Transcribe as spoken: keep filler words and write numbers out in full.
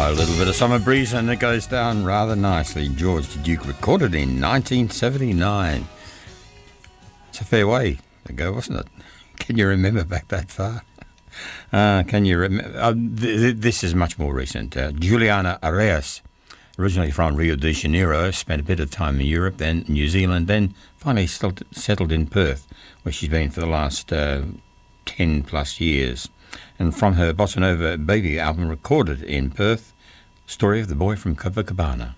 A little bit of summer breeze and it goes down rather nicely. George Duke recorded in nineteen seventy-nine. It's a fair way ago, wasn't it? Can you remember back that far? Uh, can you remember? Uh, th- th- this is much more recent. Uh, Juliana Arias, originally from Rio de Janeiro, spent a bit of time in Europe, then New Zealand, then finally still settled in Perth, where she's been for the last uh, ten plus years. And from her Bossa Nova Baby album recorded in Perth, Story of the Boy from Copacabana.